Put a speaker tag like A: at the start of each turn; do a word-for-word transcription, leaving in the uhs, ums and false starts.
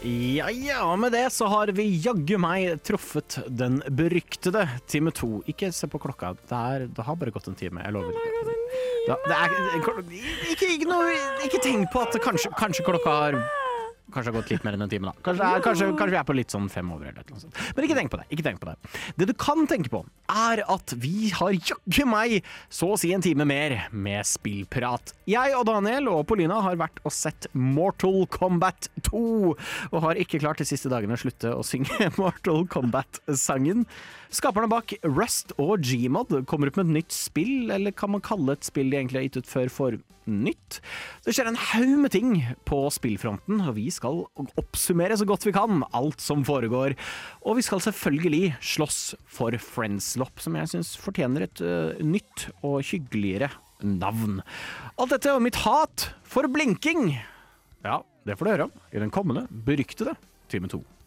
A: Ja, ja, med det så har vi jaggu meg truffet den beryktede time to. Ikke se på klokka, det, er, det har bare gått en time, jeg lover. Det, det er, ikke, ikke, noe, ikke tenk på at kanskje, kanskje klokka har... Kanskje har gått litt mer enn en time da. Kanskje, kanskje, kanskje vi er på litt sånn fem over eller noe sånt. Men ikke tenk på det, ikke tenk på det. Det du kan tenke på er at vi har jaggu meg så å si en time mer med spillprat. Jeg og Daniel og Paulina har vært og sett Mortal Kombat to, og har ikke klart de siste dagene å slutte å synge Mortal Kombat-sangen. Skaperne bak Rust og Gmod kommer ut med et nytt spill, eller kan man kalle et spill de egentlig har gitt ut før for nytt? Det skjer en haug med ting på spillfronten, og vi skal oppsummere så godt vi kan alt som foregår. Og vi skal selvfølgelig slåss for Friendslop, som jeg synes fortjener et uh, nytt og hyggeligere navn. Alt dette og mitt hat for blinking, ja, det får du høre om i den kommende beryktede time to.